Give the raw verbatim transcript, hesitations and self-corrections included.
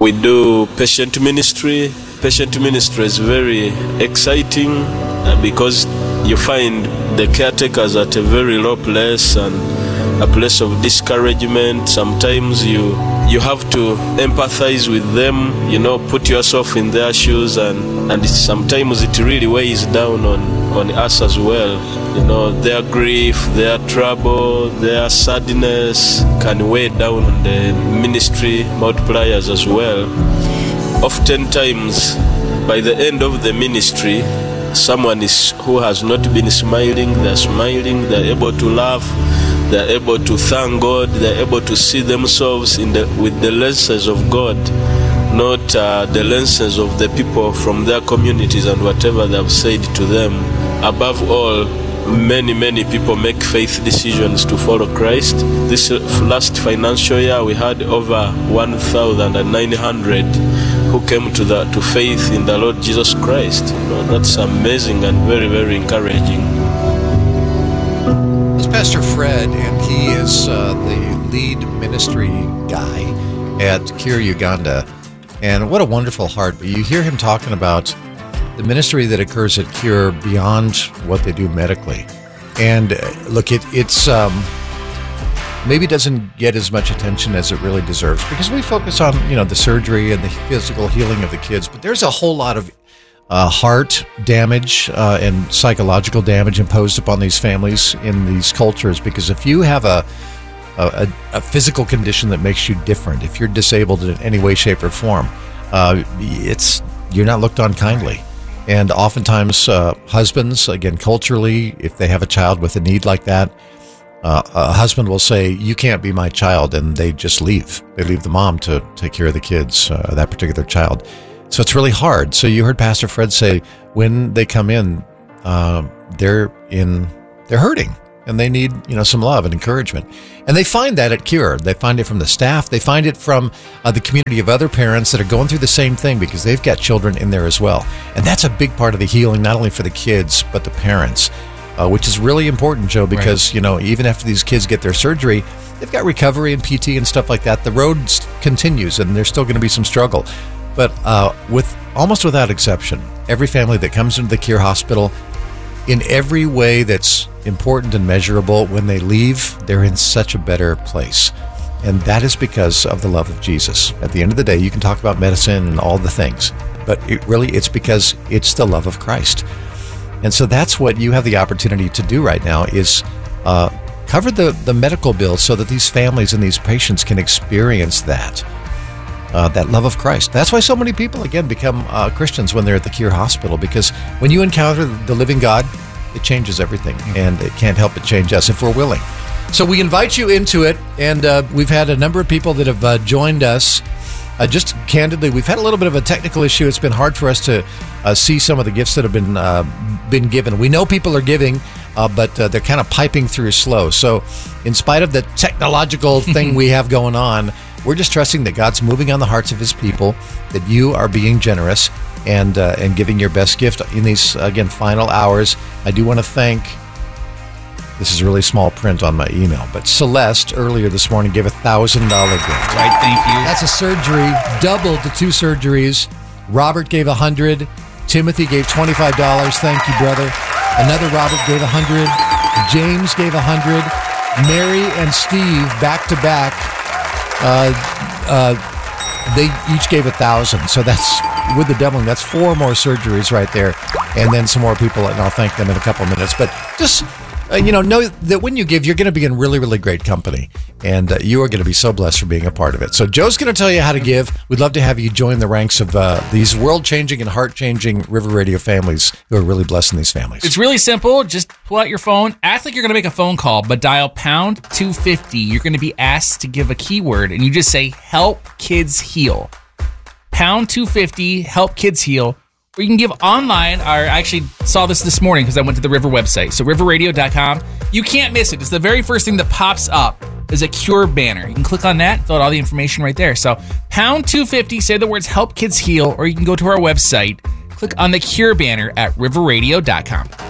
We do patient ministry. Patient ministry is very exciting uh, because you find the caretakers at a very low place and a place of discouragement. Sometimes you you have to empathize with them, you know, put yourself in their shoes, and, and it, sometimes it really weighs down on, on us as well. You know, their grief, their trouble, their sadness can weigh down on the ministry multipliers as well. Oftentimes, by the end of the ministry, someone is who has not been smiling, they're smiling, they're able to laugh, they're able to thank God, they're able to see themselves in the with the lenses of God, not uh, the lenses of the people from their communities and whatever they've said to them. Above all, many, many people make faith decisions to follow Christ. This last financial year, we had over one thousand nine hundred who came to the to faith in the Lord Jesus Christ. You know, that's amazing and very, very encouraging. This is Pastor Fred, and he is uh, the lead ministry guy at Cure Uganda. And what a wonderful heart. But you hear him talking about the ministry that occurs at Cure beyond what they do medically. And uh, look, it, it's um, maybe doesn't get as much attention as it really deserves because we focus on, you know, the surgery and the physical healing of the kids. But there's a whole lot of uh, heart damage uh, and psychological damage imposed upon these families in these cultures. Because if you have a a, a physical condition that makes you different, if you're disabled in any way, shape, or form, uh, it's you're not looked on kindly. And oftentimes, uh, husbands, again, culturally, if they have a child with a need like that, uh, a husband will say, "You can't be my child," and they just leave. They leave the mom to take care of the kids, uh, that particular child. So it's really hard. So you heard Pastor Fred say, when they come in, uh, they're in, they're hurting. And they need, you know, some love and encouragement. And they find that at Cure. They find it from the staff. They find it from uh, the community of other parents that are going through the same thing because they've got children in there as well. And that's a big part of the healing, not only for the kids, but the parents, uh, which is really important, Joe, because, right. you know, even after these kids get their surgery, they've got recovery and P T and stuff like that. The road continues and there's still going to be some struggle. But uh, with almost without exception, every family that comes into the Cure Hospital, in every way that's important and measurable, when they leave, they're in such a better place. And that is because of the love of Jesus. At the end of the day, you can talk about medicine and all the things, but it really, it's because it's the love of Christ. And so that's what you have the opportunity to do right now is uh, cover the, the medical bills so that these families and these patients can experience that. Uh, that love of Christ. That's why so many people, again, become uh, Christians when they're at the Cure Hospital, because when you encounter the living God, it changes everything, and it can't help but change us if we're willing. So we invite you into it, and uh, we've had a number of people that have uh, joined us. Uh, just candidly, we've had a little bit of a technical issue. It's been hard for us to uh, see some of the gifts that have been uh, been given. We know people are giving, uh, but uh, they're kind of piping through slow. So in spite of the technological thing we have going on, we're just trusting that God's moving on the hearts of his people, that you are being generous and uh, and giving your best gift in these, again, final hours. I do want to thank, this is really small print on my email, but Celeste earlier this morning gave a one thousand dollars gift. Right, thank you. That's a surgery, doubled to two surgeries. Robert gave one hundred dollars. Timothy gave twenty-five dollars. Thank you, brother. Another Robert gave one hundred dollars. James gave one hundred dollars. Mary and Steve, back to back, Uh, uh, they each gave a thousand. So that's, with the doubling, that's four more surgeries right there. And then some more people, and I'll thank them in a couple minutes. But just, uh, you know, know that when you give, you're going to be in really, really great company. And uh, you are going to be so blessed for being a part of it. So Joe's going to tell you how to give. We'd love to have you join the ranks of uh, these world-changing and heart-changing River Radio families who are really blessing these families. It's really simple. Just pull out your phone. Act like you're going to make a phone call, but dial pound two fifty. You're going to be asked to give a keyword, and you just say, help kids heal. Pound two fifty, help kids heal. Or you can give online. I actually saw this this morning because I went to the River website. So river radio dot com. You can't miss it. It's the very first thing that pops up is a Cure banner. You can click on that, fill out all the information right there. So pound two fifty, say the words help kids heal, or you can go to our website, click on the Cure banner at river radio dot com.